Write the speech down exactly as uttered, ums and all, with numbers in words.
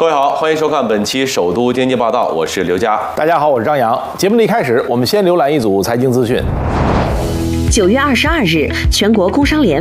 各位好，欢迎收看本期首都经济报道，我是刘佳。 大家好，我是张扬。节目的一开始，我们先浏览一组财经资讯。 九月二十二日，全国工商联